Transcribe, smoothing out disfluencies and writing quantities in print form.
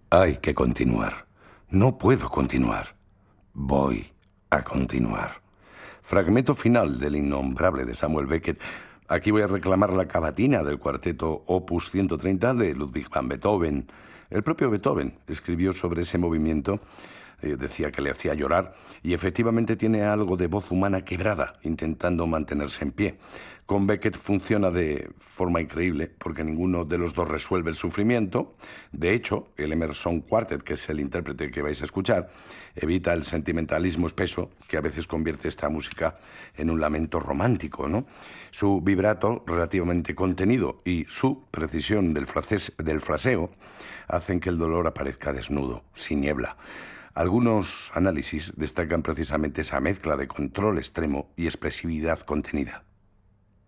Hay que continuar. No puedo continuar. Voy a continuar. Fragmento final del innombrable de Samuel Beckett. Aquí voy a reclamar la cavatina del cuarteto Opus 130 de Ludwig van Beethoven. El propio Beethoven escribió sobre ese movimiento, decía que le hacía llorar, y efectivamente tiene algo de voz humana quebrada, intentando mantenerse en pie. Con Beckett funciona de forma increíble, porque ninguno de los dos resuelve el sufrimiento. De hecho, el Emerson Quartet, que es el intérprete que vais a escuchar, evita el sentimentalismo espeso que a veces convierte esta música en un lamento romántico, ¿no? Su vibrato relativamente contenido y su precisión del fraseo hacen que el dolor aparezca desnudo, sin niebla. Algunos análisis destacan precisamente esa mezcla de control extremo y expresividad contenida.